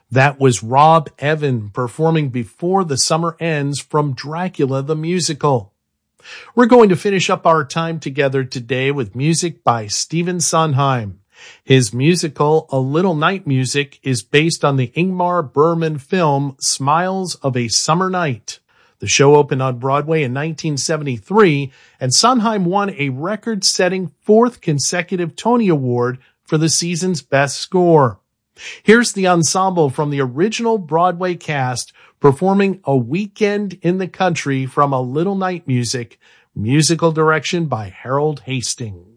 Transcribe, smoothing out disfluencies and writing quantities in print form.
That was Rob Evan performing Before the Summer Ends from Dracula the Musical. We're going to finish up our time together today with music by Stephen Sondheim. His musical, A Little Night Music, is based on the Ingmar Bergman film Smiles of a Summer Night. The show opened on Broadway in 1973, and Sondheim won a record-setting 4th consecutive Tony Award for the season's best score. Here's the ensemble from the original Broadway cast performing A Weekend in the Country from A Little Night Music, musical direction by Harold Hastings.